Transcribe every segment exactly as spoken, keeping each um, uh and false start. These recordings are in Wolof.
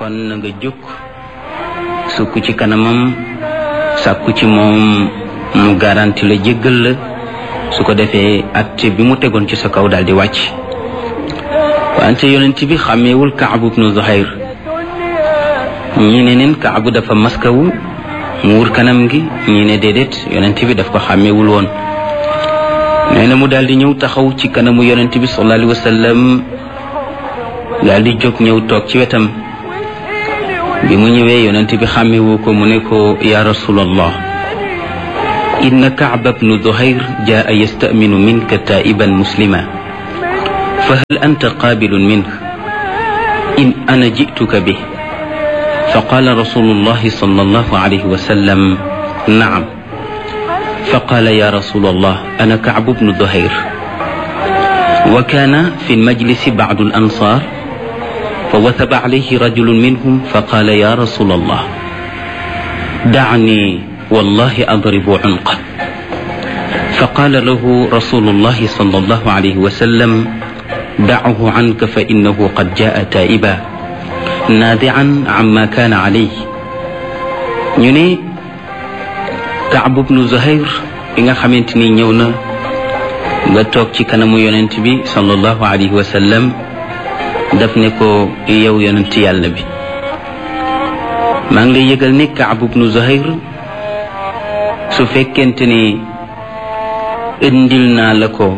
kon na nga jóg sukk ci kanamam sàkku ci moom mu garanti la jéggal la su ko defee atte bi mu tegoon ci sa kaw daal di wàcc wante yonent bi xàmmeewul Kaabu ibnu Zuhayr ñii ne neen Kaabu dafa maskawu mu wur kanam gi ñii ne déedéet yonent bi daf ko xàmmeewul woon nee na mu daal di ñëw taxaw ci kanamu yonent bi sallallahu alayhi wa sallam daal di jóg ñëw toog ci wetam bi mu ñëwee yonent bi xàmmewu ko mu ne ko ya rasulallah inna Kaab ibnu Zuhayr jaa yastaminu minka taiban muslima fa hal anta qaabilun minhu in ana jituka bih fa qaala rasulullahi sallallahu alayhi wa sallam naam fa qaala ya rasulallah ana Kaab ibnu Zuhayr wa kaana fi lmajlisi ba'du al-ansaar fa wathaba alayhi rajulun minhum fa qaala ya rasulallah da'ni wallahi adribu unqa fa qaala lahu rasulullahi sallallahu alayhi wa sallam da'hu anka fa innahu qad jaa'a taa'iban naadi'an amma kaana alayhi. ñu ne Kaab ibnu Zuhayr bi nga xamante ni ñëw na nga toog ci kanamu yonent bi sallallahu alayhi wa sallam daf ne ko yow yonent yàlla bi maa ngi lay yëgal ne Kaab ibnu Zuhayr su fekkente ni indil naa la ko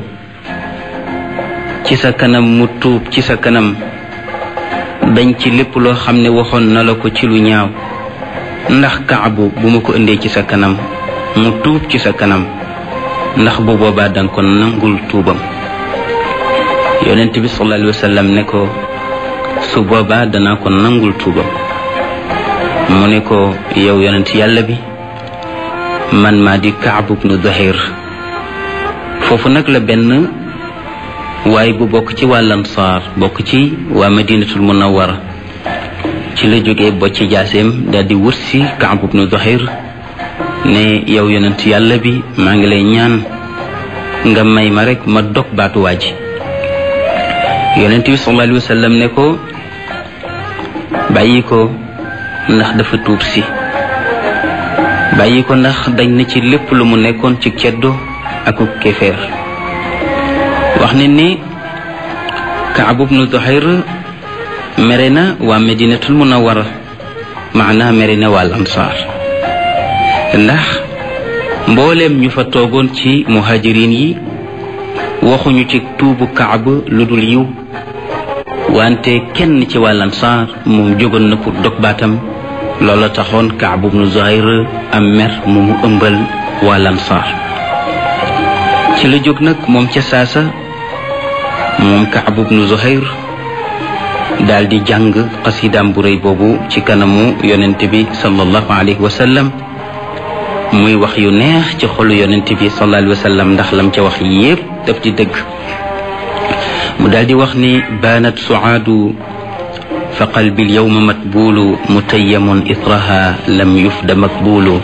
ci sa kanam mu tuub ci sa kanam dañ ci lépp loo xam ne waxoon na la ko ci lu ñaaw ndax Kaabu bu ma ko indee ci sa kanam mu tuub ci sa kanam ndax bu boobaa danga ko nangul tuubam yonent bi sallallahu alayhi wa sallam ne ko su boobaa danaa ko nangul tuubam mu ne ko yow yonent yàlla bi man maa di Kaab ibnu Zuhayr foofu nag la benn waaye bu bokk ci waa Ansaar bokk ci waa Madinatul Munawwara ci la jógee ba ci jaaseem daal di wut si Kaab ibnu Zuhayr ne yow yonent yàlla bi maa ngi lay ñaan nga may ma rek ma dog baatu waa ji yonent bi sallallahu alayhi wa sallam ne ko bàyyi ko ndax dafa tuub si bàyyi ko ndax dañ na ci lépp lu mu nekkoon ci ceddo ak kéefeer wax ne ni Kaab ibnu Zuhayr mere na waa Madinatul Munawwara maanaa mere na waa Ansaar ndax mbooleem ñu fa toogoon ci muhajirin yi waxuñu ci tuubu Kaab lu dul yiw wante kenn ci waa Ansaar moom jógoon na pour dog baatam loola taxoon Kaab ibnu Zuhayr am mer mu mu ëmbal waa Ansaar ci la jóg nag moom ca saasa moom Kaab ibnu Zuhayr daal di jàng xasidaam bu rëy boobu ci kanamu yonent bi sallallahu alayhi wa sallam muy wax yu neex ci xolu yonent bi sallallahu alayhi wa sallam ndax lam ca wax yépp daf di dëgg mu daal di wax ni baanat suaadu fa qalbi alyawma matbuulu mutayyamun itraha lam yufda makbuulu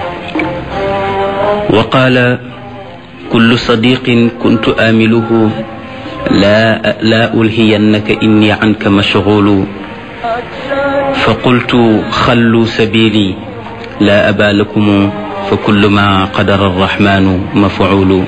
wa qaala kullu sadiqin kuntu aamiluhu laa laa ulhiyannaka inni anka mashghuulu fa qultu xallu sabili laa abaa lakumu fa kullu ma qadara arrahmanu maf'ulu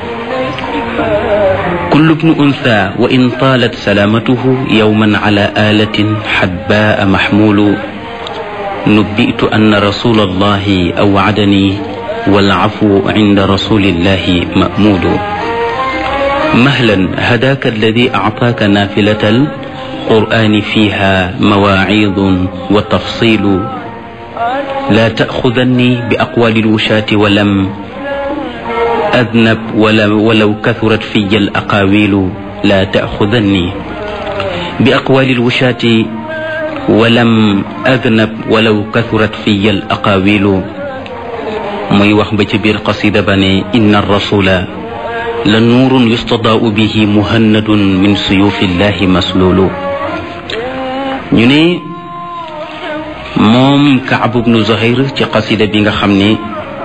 kullu ibni untha wa in taalat salaamatuhu yawman ala aalatin hadbaa mahmulu nubbi'tu anna rasulallahi aw'adani wal afwu inda rasulillahi ma'muulu mahlan hadaaka alladi a'taaka naafilatal qur'aani fiiha mawaa'iidun wa tafsiilu laa ta'xudanni bi aqwaalil wushaati wa lam adnab walaw kathurat fiyya al aqaawiilu laa ta'xudanni bi aqwaalil wushaati wa lam adnab walaw kathurat fiyya al aqaawiilu muy wax ba ci biir qasida ba ne inna rasula la nuurun yustadaau bihi muhannadun min suyufillahi maslulu ñu ne moom Kaab ibnu Zuhayr ci qasida bi nga xam ne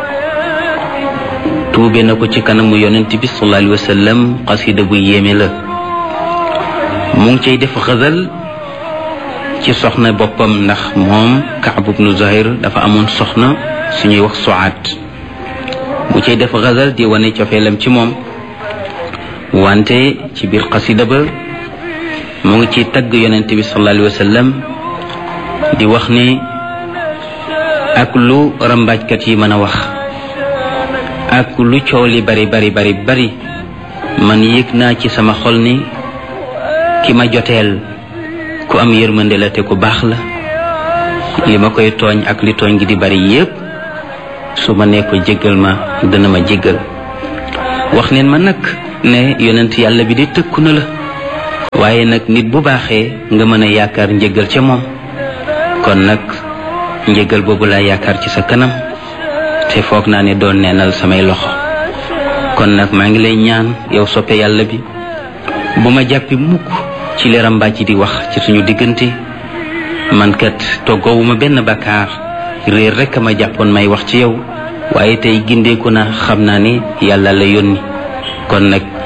tuube na ko ci kanamu yonent bi sallallahu alayhi wa sallam qasida bu yéeme la mu ngi cay def xazal ci soxna boppam ndax moom Kaab ibnu Zuhayr dafa amoon soxna suñuy wax Suaad bu cay def gazal di wane cofeelam ci moom wante ci biir xasida ba mu ngi ci tagg yonent bi sallallahu alayhi wa sallam di wax ni ak lu rambaajkat yi mën a wax ak lu coow li bari bari bari bari man yëg naa ci sama xol ni ki ma joteel ku am yërmande la te ku baax la li ma koy tooñ ak li tooñ gi di bari yépp su ma nee ko jéggal ma dana ma jéggal wax neen ma nag ne yonent yàlla bi di tëkku na la waaye nag nit bu baaxee nga mën a yaakaar njéggal ca moom kon nag njéggal boobu laa yaakaar ci sa kanam te foog naa ne doon neenal samay loxo kon nag maa ngi lay ñaan yow soppe yàlla bi bu ma jàppi mukk ci leeram mbàcc di wax ci suñu diggante man kat toggoowuma benn bakkaar réer rekk ma jàppoon may wax ci yow waaye tey gindeeku na xam naa ne yàlla la yónni kon nag